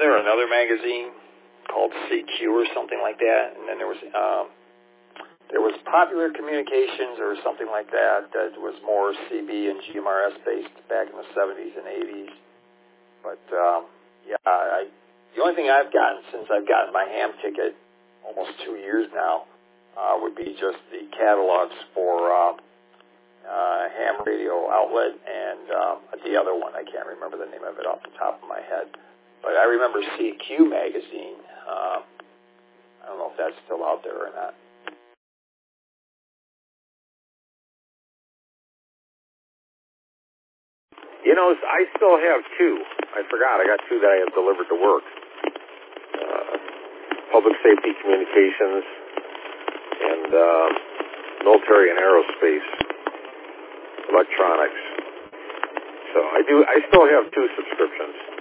there another magazine called CQ or something like that? And then there was Popular Communications or something like that that was more CB and GMRS based back in the 70s and 80s. But the only thing I've gotten since I've gotten my ham ticket almost 2 years now would be just the catalogs for ham radio outlet and the other one. I can't remember the name of it off the top of my head. But I remember CQ magazine. I don't know if that's still out there or not. You know, I still have two. I forgot. I got two that I have delivered to work. Public Safety Communications and Military and Aerospace Electronics. So I still have two subscriptions.